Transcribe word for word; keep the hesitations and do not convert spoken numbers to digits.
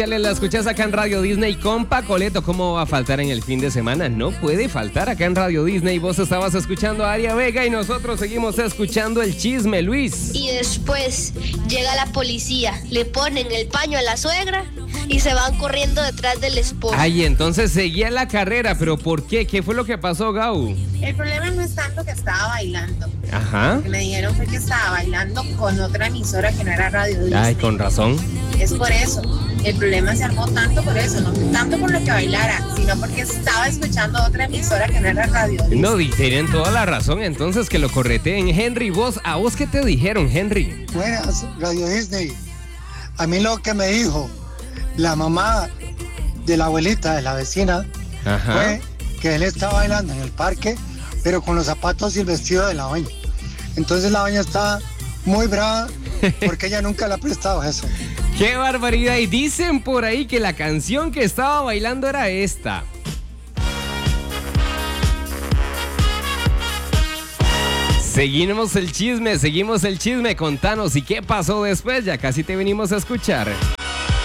La escuchas acá en Radio Disney con Pacoleto. ¿Cómo va a faltar en el fin de semana? No puede faltar acá en Radio Disney. Vos estabas escuchando a Aria Vega y nosotros seguimos escuchando el chisme, Luis. Y después llega la policía, le ponen el paño a la suegra y se van corriendo detrás del esposo. Ay, entonces seguía la carrera, pero ¿por qué? ¿Qué fue lo que pasó, Gau? El problema no es tanto que estaba bailando. Ajá. Lo que me dijeron fue que estaba bailando con otra emisora que no era Radio Disney. Ay, con razón. Es por eso. El problema se armó tanto por eso, no tanto por lo que bailara, sino porque estaba escuchando otra emisora que no era Radio Disney. No, tienen toda la razón, entonces que lo correteen. Henry, vos, ¿a vos qué te dijeron, Henry? Buenas, Radio Disney. A mí lo que me dijo la mamá de la abuelita, de la vecina, Ajá. fue que él estaba bailando en el parque, pero con los zapatos y el vestido de la doña. Entonces la doña estaba muy brava porque ella nunca le ha prestado eso. ¡Qué barbaridad! Y dicen por ahí que la canción que estaba bailando era esta. Seguimos el chisme, seguimos el chisme. Contanos, ¿y qué pasó después? Ya casi te venimos a escuchar.